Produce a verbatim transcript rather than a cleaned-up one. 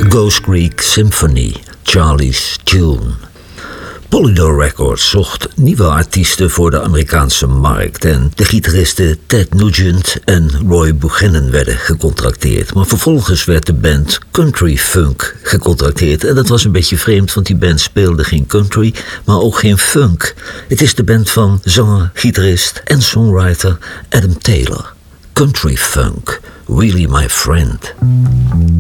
Ghost Creek Symphony, Charlie's Tune. Polydor Records zocht nieuwe artiesten voor de Amerikaanse markt en de gitaristen Ted Nugent en Roy Buchanan werden gecontracteerd. Maar vervolgens werd de band Country Funk gecontracteerd en dat was een beetje vreemd, want die band speelde geen country, maar ook geen funk. Het is de band van zanger, gitarist en songwriter Adam Taylor. Country Funk, Really My Friend.